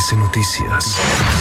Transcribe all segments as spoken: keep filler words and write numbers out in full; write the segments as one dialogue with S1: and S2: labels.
S1: S Noticias.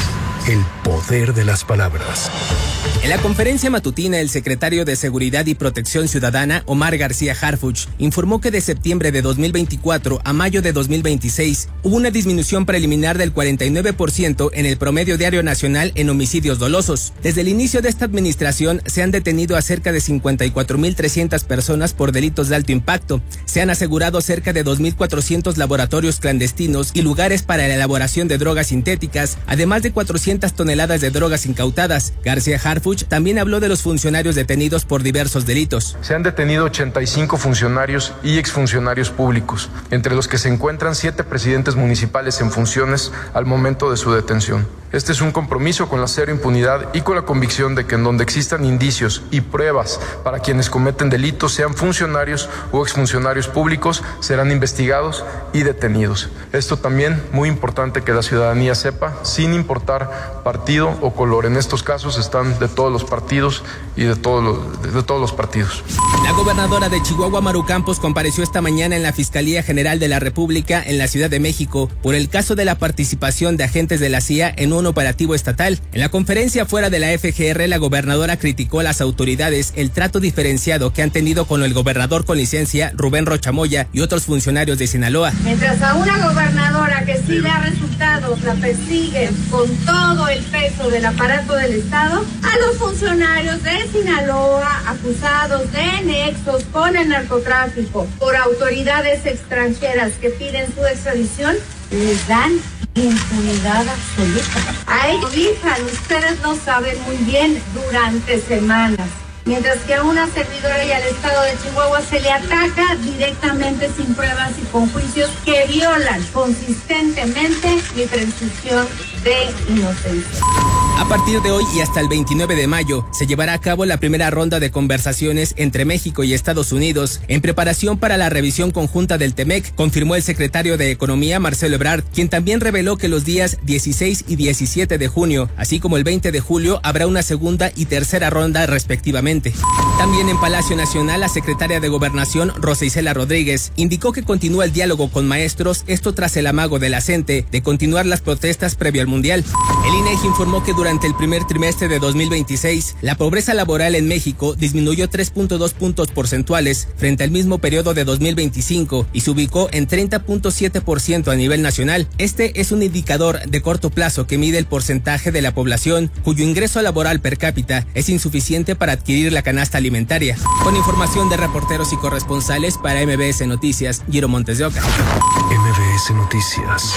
S1: El poder de las palabras.
S2: En la conferencia matutina, el secretario de Seguridad y Protección Ciudadana, Omar García Harfuch, informó que de septiembre de dos mil veinticuatro a mayo de dos mil veintiséis hubo una disminución preliminar del cuarenta y nueve por ciento en el promedio diario nacional en homicidios dolosos. Desde el inicio de esta administración se han detenido a cerca de cincuenta y cuatro mil trescientas personas por delitos de alto impacto. Se han asegurado cerca de dos mil cuatrocientos laboratorios clandestinos y lugares para la elaboración de drogas sintéticas, además de cuatrocientas toneladas de drogas incautadas. García Harfuch también habló de los funcionarios detenidos por diversos delitos.
S3: Se han detenido ochenta y cinco funcionarios y exfuncionarios públicos, entre los que se encuentran siete presidentes municipales en funciones al momento de su detención. Este es un compromiso con la cero impunidad y con la convicción de que en donde existan indicios y pruebas para quienes cometen delitos, sean funcionarios o exfuncionarios públicos, serán investigados y detenidos. Esto también muy importante que la ciudadanía sepa, sin importar partido o color. En estos casos están de todos los partidos y de todos los, de todos los partidos.
S2: La gobernadora de Chihuahua, Maru Campos, compareció esta mañana en la Fiscalía General de la República en la Ciudad de México por el caso de la participación de agentes de la C I A en un operativo estatal. En la conferencia fuera de la F G R, la gobernadora criticó a las autoridades el trato diferenciado que han tenido con el gobernador con licencia, Rubén Rocha Moya, y otros funcionarios de Sinaloa.
S4: Mientras a una gobernadora que sí da resultados la persiguen con todo el peso del aparato del Estado, a los funcionarios de Sinaloa acusados de nexos con el narcotráfico por autoridades extranjeras que piden su extradición, les dan impunidad absoluta. A ellos dijan, ustedes no saben muy bien, durante semanas. Mientras que a una servidora y al Estado de Chihuahua se le ataca directamente sin pruebas y con juicios que violan consistentemente mi presunción de inocencia.
S2: A partir de hoy y hasta el veintinueve de mayo se llevará a cabo la primera ronda de conversaciones entre México y Estados Unidos en preparación para la revisión conjunta del TEMEC, confirmó el secretario de Economía, Marcelo Ebrard, quien también reveló que los días dieciséis y diecisiete de junio, así como el veinte de julio, habrá una segunda y tercera ronda respectivamente. También en Palacio Nacional, la secretaria de Gobernación, Rosa Isela Rodríguez, indicó que continúa el diálogo con maestros, esto tras el amago de la CENTE de continuar las protestas previo al Mundial. El INEGI informó que durante el primer trimestre de dos mil veintiséis, la pobreza laboral en México disminuyó tres punto dos puntos porcentuales frente al mismo periodo de dos mil veinticinco y se ubicó en treinta punto siete por ciento a nivel nacional. Este es un indicador de corto plazo que mide el porcentaje de la población cuyo ingreso laboral per cápita es insuficiente para adquirir la canasta alimentaria. Con información de reporteros y corresponsales para M B S Noticias, Giro Montes de Oca.
S1: M B S Noticias.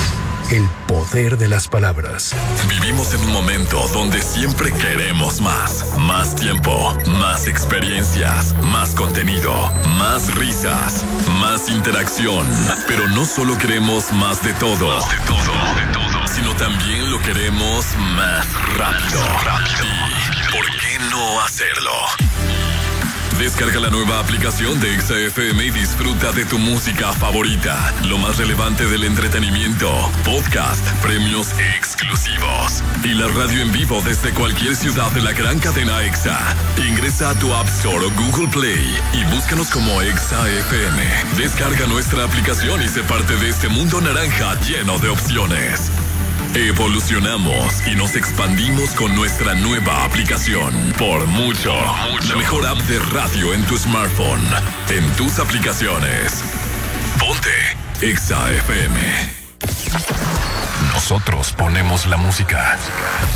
S1: El poder de las palabras.
S5: Vivimos en un momento donde siempre queremos más. Más tiempo, más experiencias, más contenido, más risas, más interacción. Pero no solo queremos más de todo, más de todo, de todo, sino también lo queremos más rápido. Más rápido. ¿Y por qué no hacerlo? Descarga la nueva aplicación de Exa F M y disfruta de tu música favorita. Lo más relevante del entretenimiento, podcast, premios exclusivos y la radio en vivo desde cualquier ciudad de la gran cadena Exa. Ingresa a tu App Store o Google Play y búscanos como Exa F M. Descarga nuestra aplicación y sé parte de este mundo naranja lleno de opciones. Evolucionamos y nos expandimos con nuestra nueva aplicación. Por mucho, mucho, la mejor app de radio en tu smartphone, en tus aplicaciones. Ponte Exa F M.
S1: Nosotros ponemos la música.